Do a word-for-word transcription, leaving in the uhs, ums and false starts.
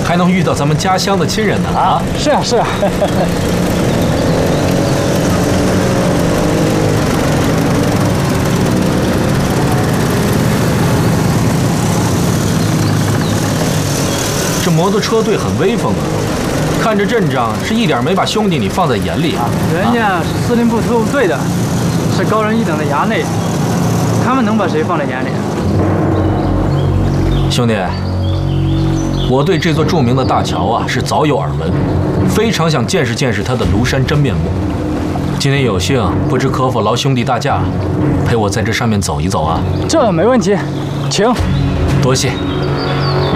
还能遇到咱们家乡的亲人呢啊！ 是啊，是啊。 这摩托车队很威风啊，看着阵仗是一点没把兄弟你放在眼里啊。 人家是司令部特务队的，是高人一等的衙内，他们能把谁放在眼里？ 兄弟，我对这座著名的大桥啊是早有耳闻，非常想见识见识它的庐山真面目。今天有幸，不知可否劳兄弟大驾，陪我在这上面走一走啊？ 这没问题，请。 多谢。